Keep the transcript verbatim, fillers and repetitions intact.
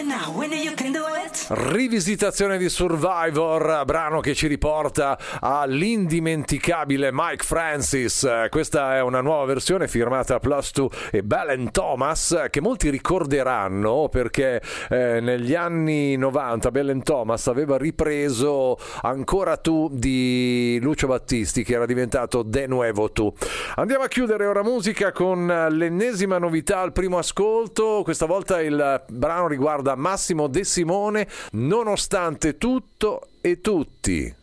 Rivisitazione di Survivor, brano che ci riporta all'indimenticabile Mike Francis. Questa è una nuova versione firmata Plus Two e Belen Thomas, che molti ricorderanno perché eh, negli anni novanta Belen Thomas aveva ripreso Ancora tu di Lucio Battisti, che era diventato De Nuevo Tu. Andiamo a chiudere ora musica con l'ennesima novità al primo ascolto. Questa volta il brano riguarda Massimo De Simone, Nonostante tutto e tutti.